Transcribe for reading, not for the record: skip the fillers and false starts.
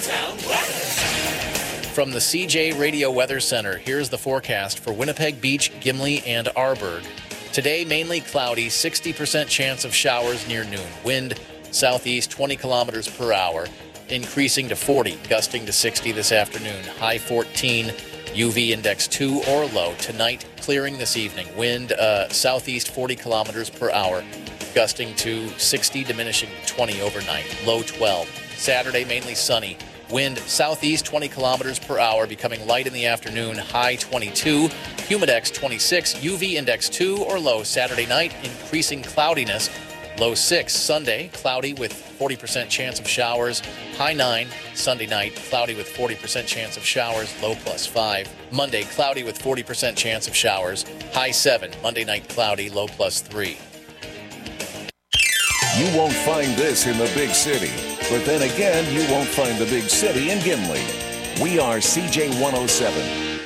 From the CJ Radio Weather Center, here's the forecast for Winnipeg Beach, Gimli, and Arborg. Today, mainly cloudy, 60% chance of showers near noon. Wind southeast 20 kilometers per hour, increasing to 40, gusting to 60 this afternoon. High 14, UV index 2 or low. Tonight, clearing this evening. Wind southeast 40 kilometers per hour, gusting to 60, diminishing to 20 overnight. Low 12. Saturday, mainly sunny. Wind southeast 20 kilometers per hour, becoming light in the afternoon. High 22, humidex 26, UV index 2 or low. Saturday night, increasing cloudiness. Low 6. Sunday, cloudy with 40% chance of showers. High 9. Sunday night, cloudy with 40% chance of showers. Low +5. Monday, cloudy with 40% chance of showers. High 7. Monday night, cloudy. Low +3. You won't find this in the big city. But then again, you won't find the big city in Gimli. We are CJ 107.